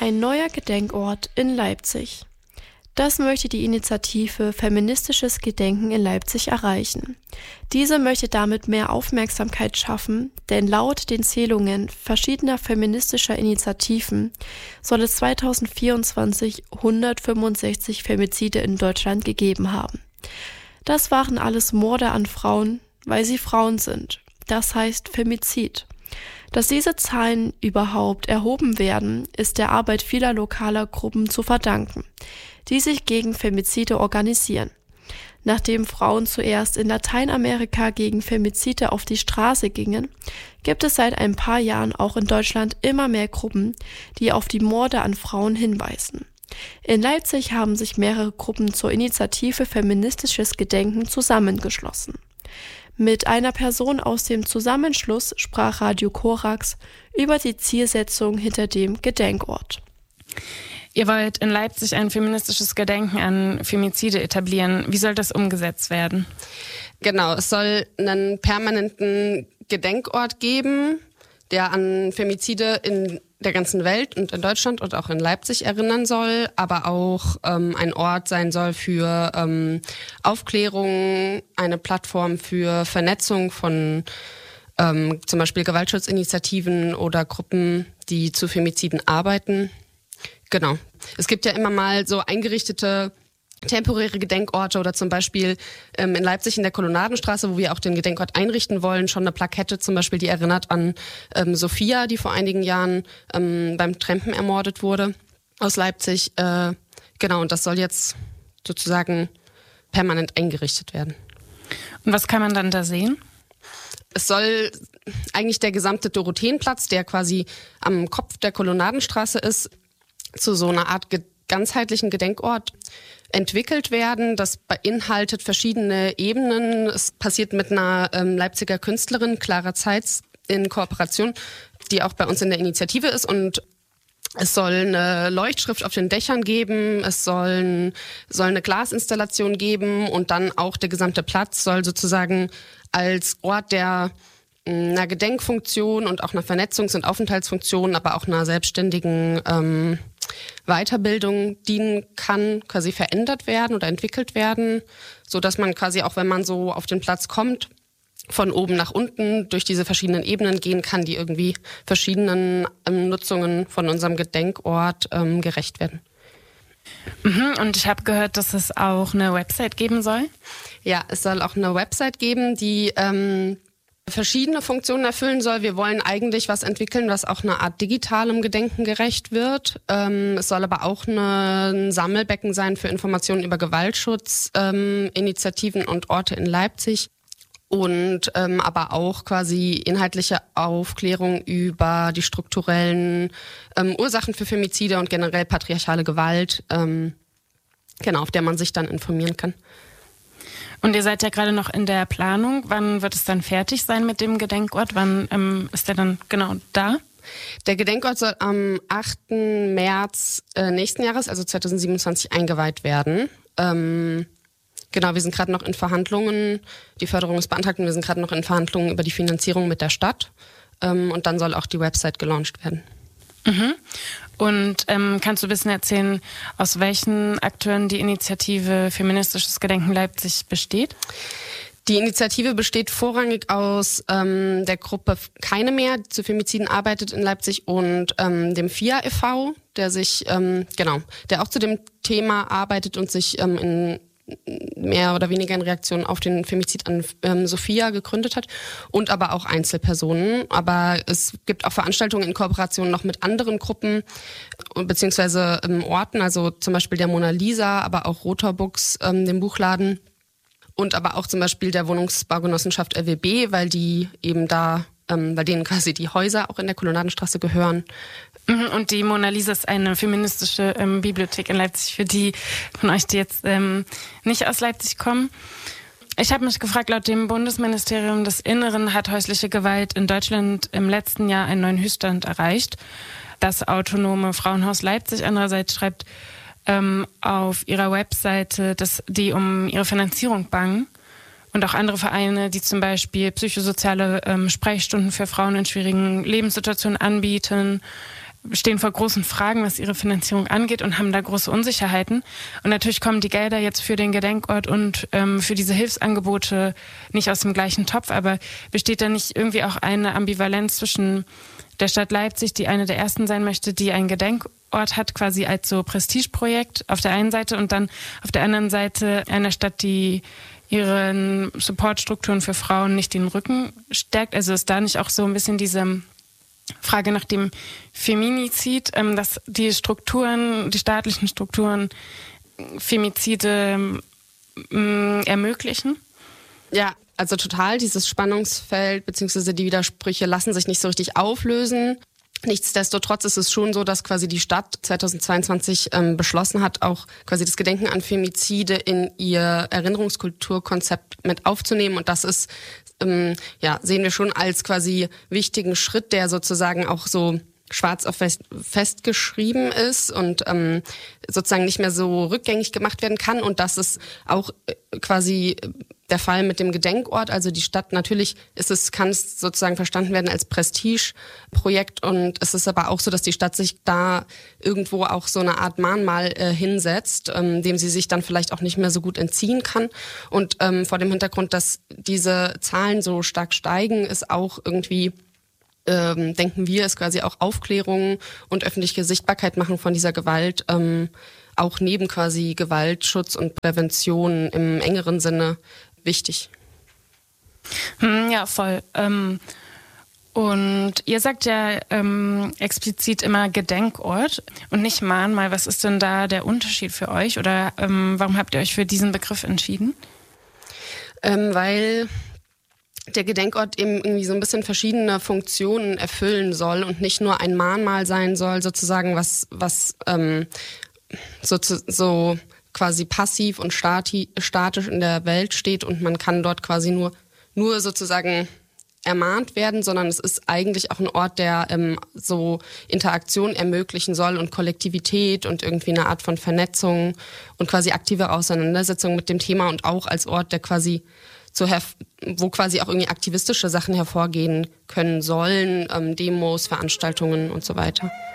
Ein neuer Gedenkort in Leipzig. Das möchte die Initiative Feministisches Gedenken in Leipzig erreichen. Diese möchte damit mehr Aufmerksamkeit schaffen, denn laut den Zählungen verschiedener feministischer Initiativen soll es 2024 165 Femizide in Deutschland gegeben haben. Das waren alles Morde an Frauen, weil sie Frauen sind. Das heißt Femizid. Dass diese Zahlen überhaupt erhoben werden, ist der Arbeit vieler lokaler Gruppen zu verdanken, die sich gegen Femizide organisieren. Nachdem Frauen zuerst in Lateinamerika gegen Femizide auf die Straße gingen, gibt es seit ein paar Jahren auch in Deutschland immer mehr Gruppen, die auf die Morde an Frauen hinweisen. In Leipzig haben sich mehrere Gruppen zur Initiative Feministisches Gedenken zusammengeschlossen. Mit einer Person aus dem Zusammenschluss sprach Radio Korax über die Zielsetzung hinter dem Gedenkort. Ihr wollt in Leipzig ein feministisches Gedenken an Femizide etablieren. Wie soll das umgesetzt werden? Genau, es soll einen permanenten Gedenkort geben, der an Femizide in der ganzen Welt und in Deutschland und auch in Leipzig erinnern soll, aber auch ein Ort sein soll für Aufklärung, eine Plattform für Vernetzung von zum Beispiel Gewaltschutzinitiativen oder Gruppen, die zu Femiziden arbeiten. Genau. Es gibt ja immer mal so eingerichtete temporäre Gedenkorte oder zum Beispiel in Leipzig in der Kolonnadenstraße, wo wir auch den Gedenkort einrichten wollen, schon eine Plakette zum Beispiel, die erinnert an Sophia, die vor einigen Jahren beim Trampen ermordet wurde aus Leipzig. Genau, und das soll jetzt sozusagen permanent eingerichtet werden. Und was kann man dann da sehen? Es soll eigentlich der gesamte Dorotheenplatz, der quasi am Kopf der Kolonnadenstraße ist, zu so einer Art ganzheitlichen Gedenkort entwickelt werden. Das beinhaltet verschiedene Ebenen. Es passiert mit einer Leipziger Künstlerin, Clara Zeitz, in Kooperation, die auch bei uns in der Initiative ist. Und es soll eine Leuchtschrift auf den Dächern geben, es soll eine Glasinstallation geben und dann auch der gesamte Platz soll sozusagen als Ort der einer Gedenkfunktion und auch einer Vernetzungs- und Aufenthaltsfunktion, aber auch einer selbstständigen Weiterbildung dienen kann, quasi verändert werden oder entwickelt werden, so dass man quasi auch, wenn man so auf den Platz kommt, von oben nach unten durch diese verschiedenen Ebenen gehen kann, die irgendwie verschiedenen Nutzungen von unserem Gedenkort gerecht werden. Und ich habe gehört, dass es auch eine Website geben soll? Ja, es soll auch eine Website geben, die verschiedene Funktionen erfüllen soll. Wir wollen eigentlich was entwickeln, was auch eine Art digitalem Gedenken gerecht wird. Es soll aber auch ein Sammelbecken sein für Informationen über Gewaltschutz, Initiativen und Orte in Leipzig. Und aber auch quasi inhaltliche Aufklärung über die strukturellen Ursachen für Femizide und generell patriarchale Gewalt, genau, auf der man sich dann informieren kann. Und ihr seid ja gerade noch in der Planung. Wann wird es dann fertig sein mit dem Gedenkort? Wann ist der dann genau da? Der Gedenkort soll am 8. März nächsten Jahres, also 2027, eingeweiht werden. Genau, wir sind gerade noch in Verhandlungen, die Förderung ist beantragt und wir sind gerade noch in Verhandlungen über die Finanzierung mit der Stadt. Und dann soll auch die Website gelauncht werden. Mhm. Und kannst du ein bisschen erzählen, aus welchen Akteuren die Initiative Feministisches Gedenken Leipzig besteht? Die Initiative besteht vorrangig aus der Gruppe Keine mehr, die zu Femiziden arbeitet in Leipzig, und dem FIA e.V., der auch zu dem Thema arbeitet und sich in mehr oder weniger in Reaktion auf den Femizid an Sophia gegründet hat, und aber auch Einzelpersonen. Aber es gibt auch Veranstaltungen in Kooperation noch mit anderen Gruppen beziehungsweise Orten, also zum Beispiel der Mona Lisa, aber auch Roter Books, dem Buchladen, und aber auch zum Beispiel der Wohnungsbaugenossenschaft RWB, weil die eben da, weil denen quasi die Häuser auch in der Kolonnadenstraße gehören. Und die Mona Lisa ist eine feministische Bibliothek in Leipzig, für die von euch, die jetzt nicht aus Leipzig kommen. Ich habe mich gefragt, laut dem Bundesministerium des Inneren hat häusliche Gewalt in Deutschland im letzten Jahr einen neuen Höchststand erreicht. Das Autonome Frauenhaus Leipzig andererseits schreibt auf ihrer Webseite, dass die um ihre Finanzierung bangen. Und auch andere Vereine, die zum Beispiel psychosoziale Sprechstunden für Frauen in schwierigen Lebenssituationen anbieten. stehen vor großen Fragen, was ihre Finanzierung angeht und haben da große Unsicherheiten. Und natürlich kommen die Gelder jetzt für den Gedenkort und für diese Hilfsangebote nicht aus dem gleichen Topf, aber besteht da nicht irgendwie auch eine Ambivalenz zwischen der Stadt Leipzig, die eine der ersten sein möchte, die einen Gedenkort hat, quasi als so Prestigeprojekt auf der einen Seite und dann auf der anderen Seite einer Stadt, die ihren Supportstrukturen für Frauen nicht den Rücken stärkt? Also ist da nicht auch so ein bisschen diese Frage nach dem Feminizid, dass die Strukturen, die staatlichen Strukturen Femizide ermöglichen? Ja, also total. Dieses Spannungsfeld bzw. die Widersprüche lassen sich nicht so richtig auflösen. Nichtsdestotrotz ist es schon so, dass quasi die Stadt 2022 beschlossen hat, auch quasi das Gedenken an Femizide in ihr Erinnerungskulturkonzept mit aufzunehmen. Und das ist, sehen wir schon als quasi wichtigen Schritt, der sozusagen auch so schwarz auf festgeschrieben ist und sozusagen nicht mehr so rückgängig gemacht werden kann. Und das ist auch quasi der Fall mit dem Gedenkort. Also die Stadt, natürlich kann es sozusagen verstanden werden als Prestigeprojekt, und es ist aber auch so, dass die Stadt sich da irgendwo auch so eine Art Mahnmal hinsetzt, dem sie sich dann vielleicht auch nicht mehr so gut entziehen kann. Und vor dem Hintergrund, dass diese Zahlen so stark steigen, ist auch irgendwie denken wir, ist quasi auch Aufklärung und öffentliche Sichtbarkeit machen von dieser Gewalt, auch neben quasi Gewaltschutz und Prävention im engeren Sinne wichtig. Ja, voll. Und ihr sagt ja explizit immer Gedenkort und nicht Mahnmal. Was ist denn da der Unterschied für euch? Oder warum habt ihr euch für diesen Begriff entschieden? Weil der Gedenkort eben irgendwie so ein bisschen verschiedene Funktionen erfüllen soll und nicht nur ein Mahnmal sein soll, sozusagen, was so quasi passiv und statisch in der Welt steht und man kann dort quasi nur sozusagen ermahnt werden, sondern es ist eigentlich auch ein Ort, der so Interaktion ermöglichen soll und Kollektivität und irgendwie eine Art von Vernetzung und quasi aktive Auseinandersetzung mit dem Thema, und auch als Ort, der quasi wo quasi auch irgendwie aktivistische Sachen hervorgehen können sollen, Demos, Veranstaltungen und so weiter.